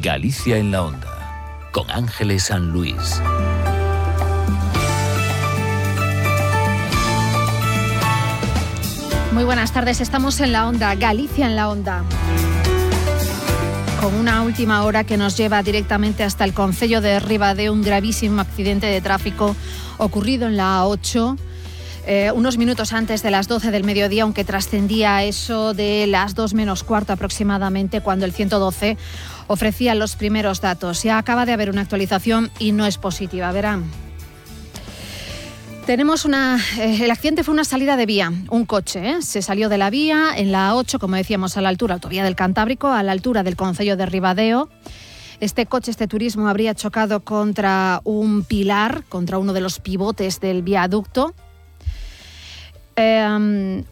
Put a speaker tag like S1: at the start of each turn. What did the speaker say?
S1: Galicia en la Onda, con Ángeles San Luis.
S2: Muy buenas tardes, estamos en la Onda, Galicia en la Onda. Con una última hora que nos lleva directamente hasta el concello de Ribadeo, un gravísimo accidente de tráfico ocurrido en la A8, unos minutos antes de las 12 del mediodía, aunque trascendía eso de las 2 menos cuarto aproximadamente, cuando el 112 ofrecía los primeros datos. Ya acaba de haber una actualización y no es positiva, verán. Tenemos el accidente fue una salida de vía, un coche, se salió de la vía en la A8, como decíamos, a la altura, autovía del Cantábrico, a la altura del concello de Ribadeo. Este turismo habría chocado contra un pilar, contra uno de los pivotes del viaducto.